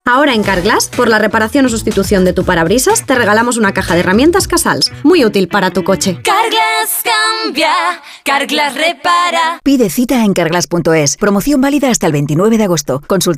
Ahora en Carglass, por la reparación o sustitución de tu parabrisas, te regalamos una caja de herramientas Casals, muy útil para tu coche. Carglass cambia, Carglass repara. Pide cita en carglass.es. Promoción válida hasta el 29 de agosto. Consulta